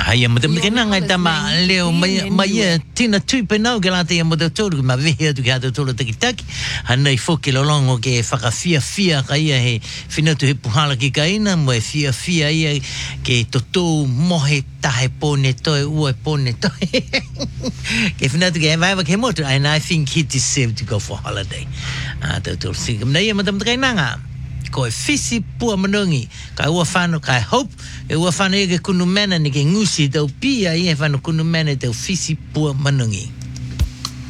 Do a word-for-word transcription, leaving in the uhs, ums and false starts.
Hai mo tem kena ngai tama leo mai mai tina tu penau ke la te mo te tolu ma vehe tu ka te tolu te kitaki hanai foki lo longo ke whakawhia fia ka ia he whinatu he puhala ki kaina mo e fia fia ia ke toto mohe tahe pone toe ua pone toe ke whinatu ke vai ke motu and I think he deserved to go for holiday ah te tolu singam nei mo tem kai nanga ko e fisi pua manungi ka ua whanu ka hope e ua whanu e ke kunu mena ni ke ngusi tau pia i e whanu kunu mena tau fisi pua manungi